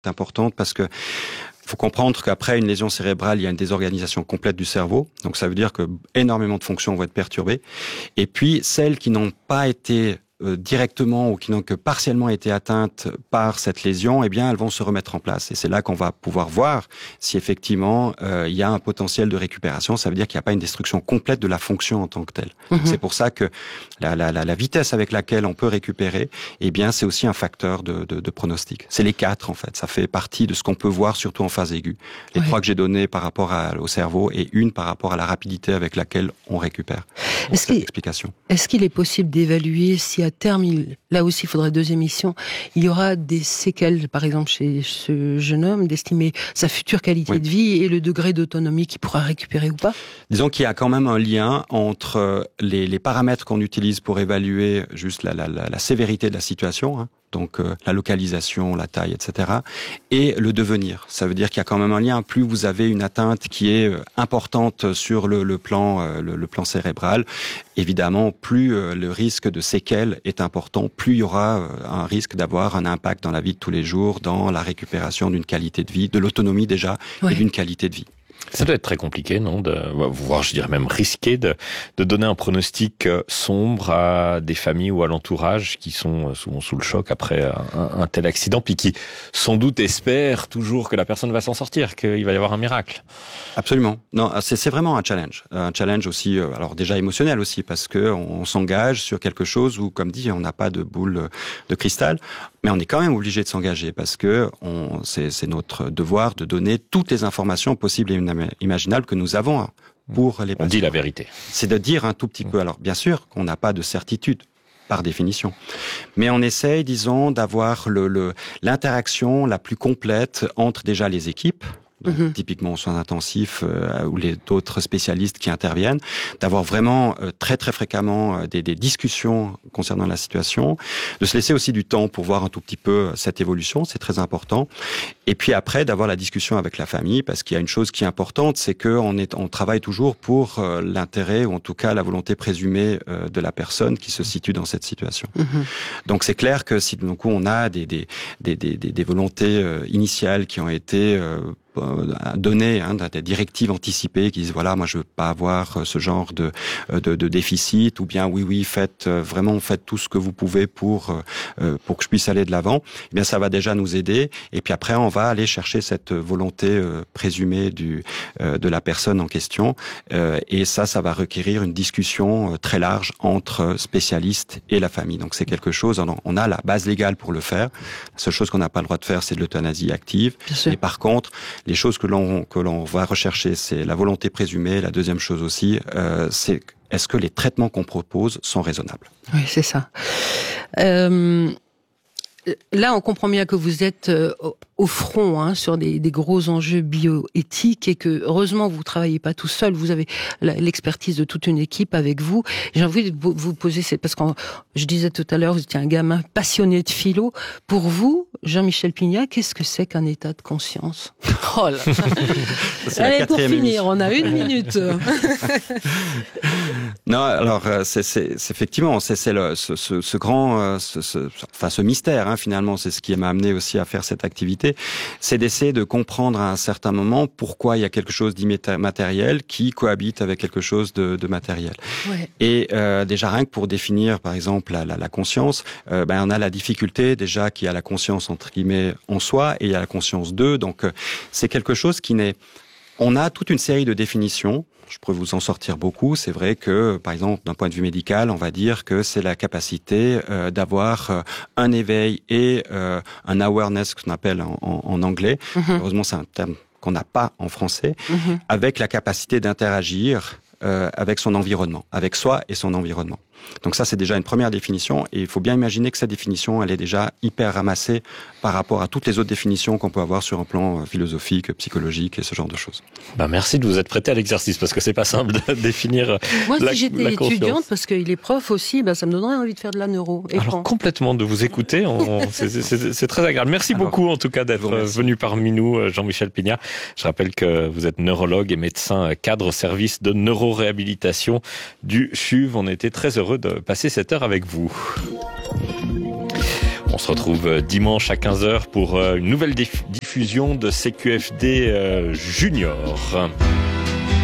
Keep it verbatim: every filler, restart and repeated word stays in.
importante parce que il faut comprendre qu'après une lésion cérébrale, il y a une désorganisation complète du cerveau. Donc ça veut dire que énormément de fonctions vont être perturbées. Et puis celles qui n'ont pas été euh, directement ou qui n'ont que partiellement été atteintes par cette lésion, eh bien elles vont se remettre en place. Et c'est là qu'on va pouvoir voir si effectivement euh, il y a un potentiel de récupération. Ça veut dire qu'il n'y a pas une destruction complète de la fonction en tant que telle. Mm-hmm. C'est pour ça que la, la, la, la vitesse avec laquelle on peut récupérer, eh bien c'est aussi un facteur de, de, de pronostic. C'est les quatre en fait. Ça fait partie de ce qu'on peut voir surtout en phase aiguë. Les oui. trois que j'ai donnés par rapport à, au cerveau et une par rapport à la rapidité avec laquelle on récupère. Est-ce cette qu'il, explication. Est-ce qu'il est possible d'évaluer si à terme, il, là aussi il faudrait deux émissions, il y aura des séquelles, par exemple chez ce jeune homme, d'estimer sa future qualité oui. de vie et le degré d'autonomie qu'il pourra récupérer ou pas ? Disons qu'il y a quand même un lien entre les, les paramètres qu'on utilise pour évaluer juste la, la, la, la sévérité de la situation, hein, donc euh, la localisation, la taille, et cetera, et le devenir. Ça veut dire qu'il y a quand même un lien. Plus vous avez une atteinte qui est importante sur le, le plan, euh, le, le plan cérébral, évidemment, plus euh, le risque de séquelles est important, plus il y aura euh, un risque d'avoir un impact dans la vie de tous les jours, dans la récupération d'une qualité de vie, de l'autonomie déjà, ouais. et d'une qualité de vie. Ça doit être très compliqué, non, de, voire je dirais même risqué de, de donner un pronostic sombre à des familles ou à l'entourage qui sont souvent sous le choc après un, un tel accident, puis qui sans doute espèrent toujours que la personne va s'en sortir, qu'il va y avoir un miracle. Absolument. Non, c'est, c'est vraiment un challenge, un challenge aussi, alors déjà émotionnel aussi, parce que on s'engage sur quelque chose où, comme dit, on n'a pas de boule de cristal, mais on est quand même obligé de s'engager parce que on, c'est, c'est notre devoir de donner toutes les informations possibles et imaginables que nous avons pour les patients. On dit la vérité. C'est de dire un tout petit peu. Alors, bien sûr qu'on n'a pas de certitude, par définition. Mais on essaye, disons, d'avoir le, le, l'interaction la plus complète entre déjà les équipes, donc, mmh. typiquement aux soins intensifs euh, ou les d'autres spécialistes qui interviennent, d'avoir vraiment euh, très très fréquemment euh, des, des discussions concernant la situation, de se laisser aussi du temps pour voir un tout petit peu cette évolution, c'est très important. Et puis après d'avoir la discussion avec la famille, parce qu'il y a une chose qui est importante, c'est que on est on travaille toujours pour euh, l'intérêt ou en tout cas la volonté présumée euh, de la personne qui se situe dans cette situation. Mmh. Donc c'est clair que si d'un coup on a des des des des, des volontés euh, initiales qui ont été euh, donner hein, des directives anticipées qui disent voilà moi je veux pas avoir ce genre de de, de déficit ou bien oui oui faites vraiment faites tout ce que vous pouvez pour euh, pour que je puisse aller de l'avant. Eh bien ça va déjà nous aider et puis après on va aller chercher cette volonté euh, présumée du euh, de la personne en question euh, et ça ça va requérir une discussion euh, très large entre spécialistes et la famille. Donc c'est quelque chose on, on a la base légale pour le faire. La seule chose qu'on n'a pas le droit de faire c'est de l'euthanasie active. Et par contre les choses que l'on que l'on va rechercher, c'est la volonté présumée. La deuxième chose aussi, euh, c'est est-ce que les traitements qu'on propose sont raisonnables ? Oui, c'est ça. Euh, là, on comprend bien que vous êtes euh, au front hein, sur des, des gros enjeux bioéthiques et que, heureusement, vous travaillez pas tout seul. Vous avez la, l'expertise de toute une équipe avec vous. J'ai envie de vous, vous poser, cette, parce que je disais tout à l'heure, vous étiez un gamin passionné de philo. Pour vous, Jean-Michel Pignat, qu'est-ce que c'est qu'un état de conscience ? Oh là. Allez, pour finir, émission. On a une minute. Non, alors c'est, c'est, c'est effectivement, c'est, c'est le, ce, ce, ce grand, ce, ce, enfin ce mystère hein, finalement, c'est ce qui m'a amené aussi à faire cette activité, c'est d'essayer de comprendre à un certain moment pourquoi il y a quelque chose d'immatériel qui cohabite avec quelque chose de, de matériel. Ouais. Et euh, déjà rien que pour définir, par exemple, la, la, la conscience, euh, ben on a la difficulté déjà qu'il y a la conscience entre guillemets en soi et il y a la conscience d'eux. Donc euh, c'est quelque chose qui n'est. On a toute une série de définitions. Je pourrais vous en sortir beaucoup. C'est vrai que, par exemple, d'un point de vue médical, on va dire que c'est la capacité euh, d'avoir euh, un éveil et euh, un awareness, qu'on appelle en, en, en anglais. Mm-hmm. Heureusement, c'est un terme qu'on n'a pas en français, mm-hmm. avec la capacité d'interagir euh, avec son environnement, avec soi et son environnement. Donc ça, c'est déjà une première définition et il faut bien imaginer que cette définition, elle est déjà hyper ramassée par rapport à toutes les autres définitions qu'on peut avoir sur un plan philosophique, psychologique et ce genre de choses. Ben merci de vous être prêté à l'exercice parce que c'est pas simple de définir Moi, la, si j'étais la étudiante, parce qu'il est prof aussi, ben ça me donnerait envie de faire de la neuro. Et Alors quand... complètement, de vous écouter, on, c'est, c'est, c'est très agréable. Merci Alors, beaucoup en tout cas d'être venu parmi nous, Jean-Michel Pignat. Je rappelle que vous êtes neurologue et médecin cadre au service de neuroréhabilitation du C H U V. On était très heureux de passer cette heure avec vous. On se retrouve dimanche à quinze heures pour une nouvelle diffusion de C Q F D Junior.